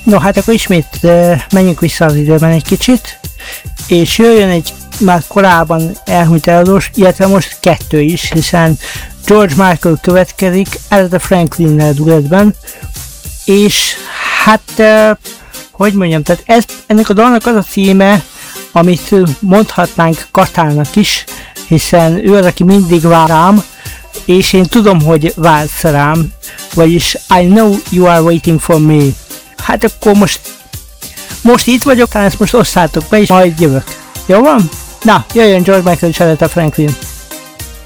No, hát akkor ismét menjünk vissza az időben egy kicsit, és jöjjön egy már korábban elhunyt előadós, illetve most 2 is, hiszen George Michael következik Aretha Franklin-nel duettben, és hát, hogy mondjam, tehát ennek a dalnak az a címe, amit mondhatnánk Katának is, hiszen ő az, aki mindig vár rám, és én tudom, hogy vársz rám, vagyis I know you are waiting for me. Hát akkor most itt vagyok, talán ezt most osszátok be, és majd jövök. Jó van? Na, jöjjön George Michael és Aretha Franklin.